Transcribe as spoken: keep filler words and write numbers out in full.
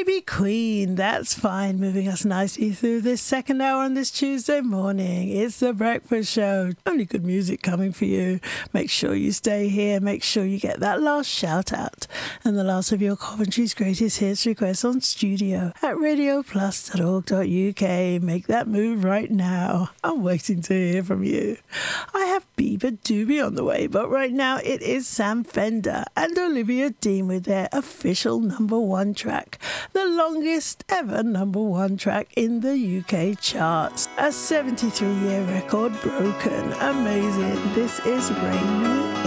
Ivy Queen, that's fine, moving us nicely through this second hour on this Tuesday morning. It's The Breakfast Show. Only good music coming for you. Make sure you stay here. Make sure you get that last shout out and the last of your Coventry's greatest hits requests on studio at radio plus dot org dot U K. Make that move right now. I'm waiting to hear from you. I have Bieber Doobie on the way, but right now it is Sam Fender and Olivia Dean with their official number one track, the longest ever number one track in the U K charts. A seventy-three year record broken. Amazing. This is Rain Man.